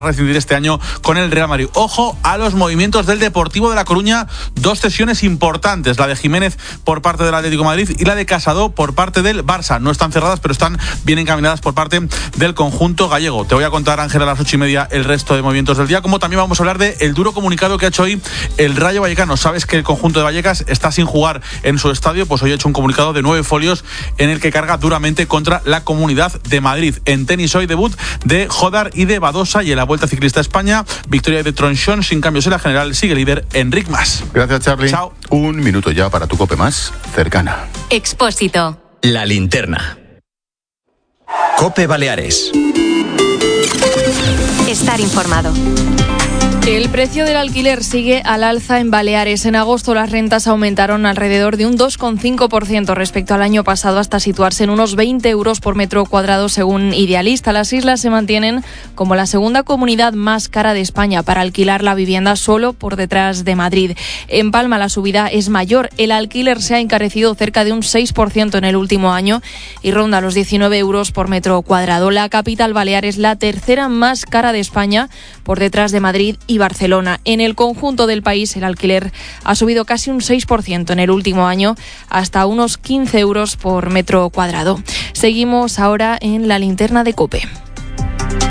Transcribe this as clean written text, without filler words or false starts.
Recibir este año con el Real Madrid. Ojo a los movimientos del Deportivo de La Coruña, 2 cesiones importantes, la de Jiménez por parte del Atlético de Madrid y la de Casado por parte del Barça. No están cerradas, pero están bien encaminadas por parte del conjunto gallego. Te voy a contar, Ángel, a las 8:30 el resto de movimientos del día, como también vamos a hablar del duro comunicado que ha hecho hoy el Rayo Vallecano. Sabes que el conjunto de Vallecas está sin jugar en su estadio, pues hoy ha hecho un comunicado de 9 folios en el que carga duramente contra la Comunidad de Madrid. En tenis hoy debut de Jodar y de Badosa, y en la Vuelta Ciclista a España, victoria de Tronchón sin cambios en la general, sigue líder Enric Mas. Gracias, Charly. Chao. Un minuto ya para tu COPE más cercana. Expósito. La linterna. COPE Baleares. Estar informado. El precio del alquiler sigue al alza en Baleares. En agosto las rentas aumentaron alrededor de un 2,5% respecto al año pasado, hasta situarse en unos 20 euros por metro cuadrado según Idealista. Las islas se mantienen como la segunda comunidad más cara de España para alquilar la vivienda, solo por detrás de Madrid. En Palma la subida es mayor. El alquiler se ha encarecido cerca de un 6% en el último año y ronda los 19 euros por metro cuadrado. La capital balear es la tercera más cara de España, por detrás de Madrid y Barcelona. En el conjunto del país el alquiler ha subido casi un 6% en el último año, hasta unos 15 euros por metro cuadrado. Seguimos ahora en la linterna de COPE.